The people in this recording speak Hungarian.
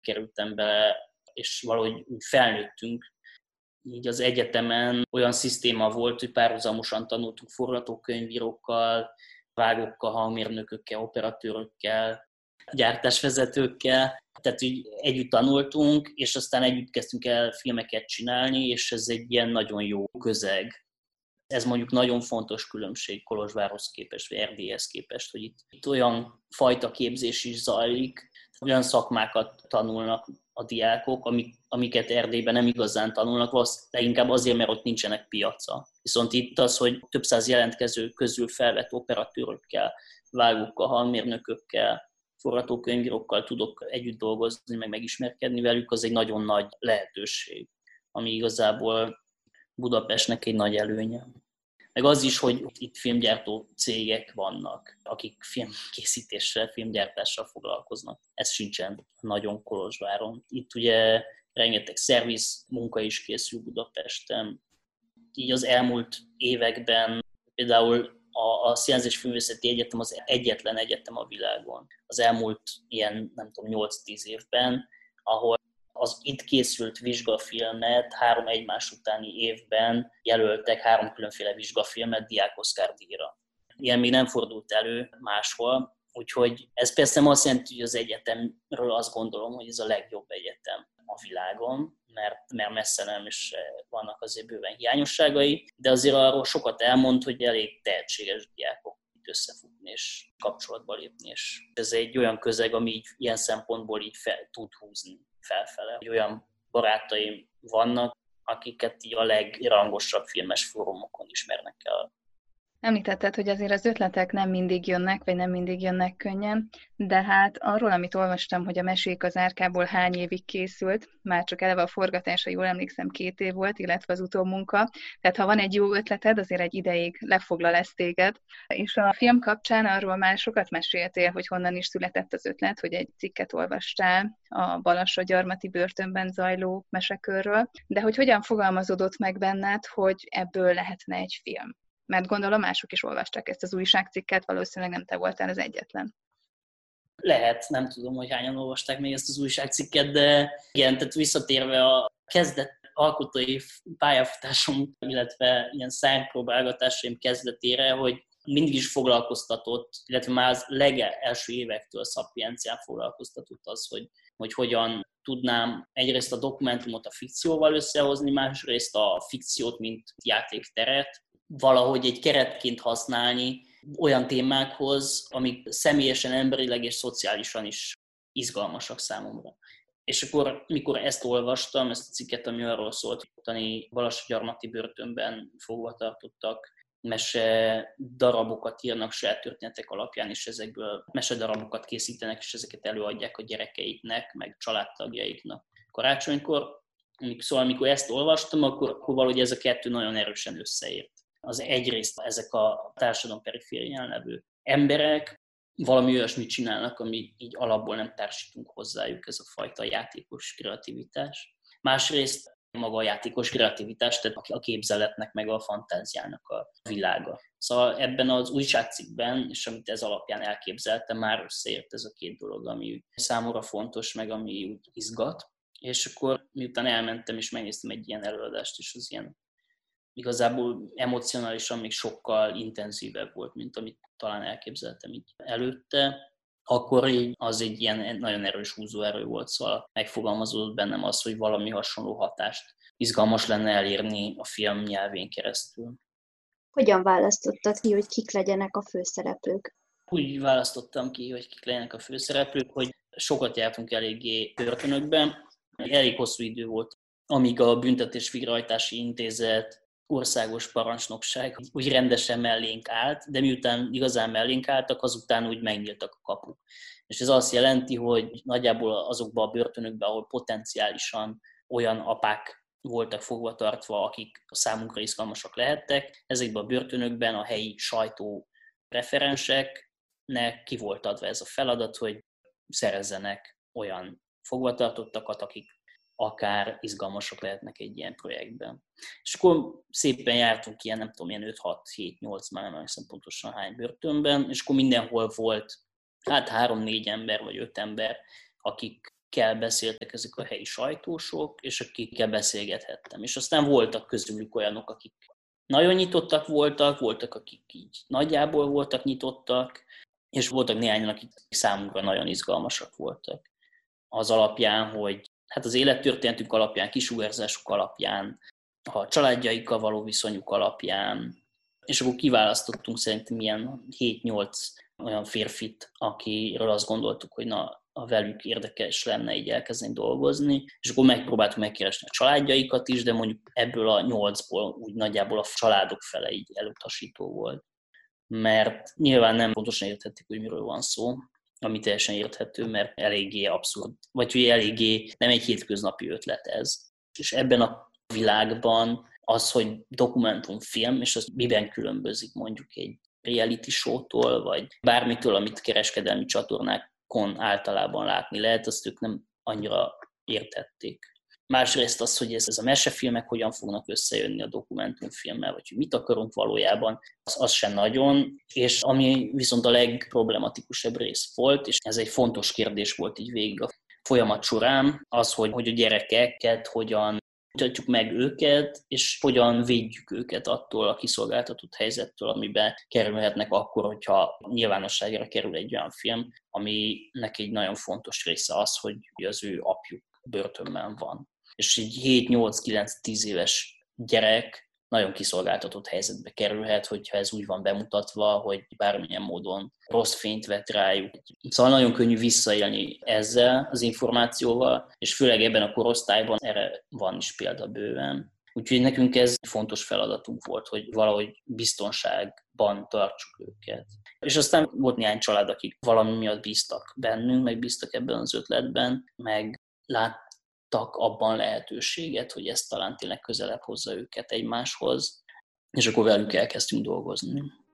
kerültem bele, és valahogy felnőttünk. Így az egyetemen olyan szisztéma volt, hogy párhuzamosan tanultunk forgatókönyvírókkal, vágókkal, hangmérnökökkel, operatőrökkel, gyártásvezetőkkel. Tehát így együtt tanultunk, és aztán együtt kezdtünk el filmeket csinálni, és ez egy ilyen nagyon jó közeg. Ez mondjuk nagyon fontos különbség Kolozsvárhoz képest, vagy Erdélyhez képest, hogy itt olyan fajta képzés is zajlik, olyan szakmákat tanulnak a diákok, amiket Erdélyben nem igazán tanulnak, de inkább azért, mert ott nincsenek piaca. Viszont itt az, hogy több száz jelentkező közül felvett operatőrökkel, vágókkal, hangmérnökökkel, forgatókönyvírókkal tudok együtt dolgozni, meg megismerkedni velük, az egy nagyon nagy lehetőség, ami igazából Budapestnek egy nagy előnye. Meg az is, hogy itt filmgyártó cégek vannak, akik filmkészítéssel, filmgyártással foglalkoznak. Ez sincsen nagyon Kolozsváron. Itt ugye rengeteg szerviz munka is készül Budapesten. Így az elmúlt években például a Színház és Filmművészeti Egyetem az egyetlen egyetem a világon. Az elmúlt ilyen, nem tudom, 8-10 évben, ahol az itt készült vizsgafilmet 3 egymás utáni évben jelöltek 3 különféle vizsgafilmet Diák Oszkár díjra. Ilyen még nem fordult elő máshol, úgyhogy ez persze nem azt jelenti, hogy az egyetemről azt gondolom, hogy ez a legjobb egyetem a világon, mert messze nem, és vannak azért bőven hiányosságai, de azért arról sokat elmond, hogy elég tehetséges diákok itt összefutni és kapcsolatba lépni, és ez egy olyan közeg, ami így, ilyen szempontból így fel tud húzni felfele. Olyan barátaim vannak, akiket így a legrangosabb filmes fórumokon ismernek el. Említetted, hogy azért az ötletek nem mindig jönnek, vagy nem mindig jönnek könnyen, de hát arról, amit olvastam, hogy a Mesék az árkából hány évig készült, már csak eleve a forgatása, jól emlékszem, 2 év volt, illetve az utómunka. Tehát ha van egy jó ötleted, azért egy ideig lefoglal ezt téged. És a film kapcsán arról már sokat meséltél, hogy honnan is született az ötlet, hogy egy cikket olvastál a Balassagyarmati börtönben zajló mesekörről, de hogy hogyan fogalmazódott meg benned, hogy ebből lehetne egy film? Mert gondolom mások is olvasták ezt az újságcikket, valószínűleg nem te voltál az egyetlen. Lehet, nem tudom, hogy hányan olvasták még ezt az újságcikket, de igen, tehát visszatérve a kezdet alkotói pályafutásom, illetve ilyen szárnypróbálgatásaim kezdetére, hogy mindig is foglalkoztatott, illetve már az legelső évektől Szapiencián foglalkoztatott az, hogy hogyan tudnám egyrészt a dokumentumot a fikcióval összehozni, másrészt a fikciót, mint játékteret, valahogy egy keretként használni olyan témákhoz, amik személyesen, emberileg és szociálisan is izgalmasak számomra. És akkor, mikor ezt olvastam, ezt a cikket, ami arról szólt, hogy ottani Balassagyarmati börtönben fogva tartottak, mese darabokat írnak saját történetek alapján, és ezekből mesedarabokat készítenek, és ezeket előadják a gyerekeiknek, meg családtagjaiknak karácsonykor. Szóval, amikor ezt olvastam, akkor valahogy ez a kettő nagyon erősen összeért. Az egyrészt ezek a társadalom periférián levő emberek valami olyasmit csinálnak, ami így alapból nem társítunk hozzájuk, ez a fajta játékos kreativitás. Másrészt maga a játékos kreativitás, tehát a képzeletnek meg a fantáziának a világa. Szóval ebben az újságcikkben, és amit ez alapján elképzeltem, már összeért ez a 2 dolog, ami számomra fontos, meg ami úgy izgat. És akkor miután elmentem és megnéztem egy ilyen előadást, és az ilyen igazából emocionálisan még sokkal intenzívebb volt, mint amit talán elképzeltem így előtte, akkor így az egy ilyen nagyon erős húzóerő volt, szóval megfogalmazódott bennem az, hogy valami hasonló hatást izgalmas lenne elérni a film nyelvén keresztül. Hogyan választottad ki, hogy kik legyenek a főszereplők? Úgy választottam ki, hogy kik legyenek a főszereplők, hogy sokat jártunk eléggé börtönökben. Elég hosszú idő volt, amíg a Büntetés Végrehajtási Intézet, országos parancsnokság úgy rendesen mellénk állt, de miután igazán mellénk álltak, azután úgy megnyíltak a kapuk. És ez azt jelenti, hogy nagyjából azokban a börtönökben, ahol potenciálisan olyan apák voltak fogva tartva, akik számunkra izgalmasak lehettek, ezekben a börtönökben a helyi sajtó preferenseknek ki volt adva ez a feladat, hogy szerezzenek olyan fogvatartottakat, akik akár izgalmasok lehetnek egy ilyen projektben. És akkor szépen jártunk ilyen, nem tudom, ilyen 5-6-7-8, már nem emlékszem pontosan hány börtönben, és akkor mindenhol volt 3-4 ember vagy 5 ember, akik akikkel beszéltek ezek a helyi sajtósok, és akikkel beszélgethettem. És aztán voltak közülük olyanok, akik nagyon nyitottak voltak, akik így nagyjából voltak nyitottak, és voltak néhányan, akik számunkra nagyon izgalmasak voltak. Az alapján, hogy hát az élettörténetük alapján, kisugárzásuk alapján, a családjaikkal való viszonyuk alapján, és akkor kiválasztottunk szerintem ilyen 7-8 olyan férfit, akiről azt gondoltuk, hogy a velük érdekes lenne így elkezdeni dolgozni, és akkor megpróbáltuk megkeresni a családjaikat is, de mondjuk ebből a 8-ból úgy nagyjából a családok fele így elutasító volt. Mert nyilván nem pontosan érthettük, hogy miről van szó, ami teljesen érthető, mert eléggé abszurd, vagy hogy eléggé nem egy hétköznapi ötlet ez. És ebben a világban az, hogy dokumentumfilm, és az miben különbözik mondjuk egy reality show-tól, vagy bármitől, amit kereskedelmi csatornákon általában látni lehet, azt ők nem annyira értették. Másrészt az, hogy ez a mesefilmek hogyan fognak összejönni a dokumentumfilmmel, vagy hogy mit akarunk valójában, az sem nagyon. És ami viszont a legproblematikusabb rész volt, és ez egy fontos kérdés volt így végig a folyamat során, az, hogy a gyerekeket hogyan mutatjuk meg őket, és hogyan védjük őket attól a kiszolgáltatott helyzettől, amiben kerülhetnek akkor, hogyha nyilvánosságra kerül egy olyan film, aminek egy nagyon fontos része az, hogy az ő apjuk börtönben van. És egy 7-8-9-10 éves gyerek nagyon kiszolgáltatott helyzetbe kerülhet, hogyha ez úgy van bemutatva, hogy bármilyen módon rossz fényt vet rájuk. Szóval nagyon könnyű visszaélni ezzel az információval, és főleg ebben a korosztályban erre van is példa bőven. Úgyhogy nekünk ez fontos feladatunk volt, hogy valahogy biztonságban tartsuk őket. És aztán volt néhány család, akik valami miatt bíztak bennünk, meg bíztak ebben az ötletben, meg láttak abban lehetőséget, hogy ez talán tényleg közelebb hozza őket egymáshoz, és akkor velük elkezdtünk dolgozni.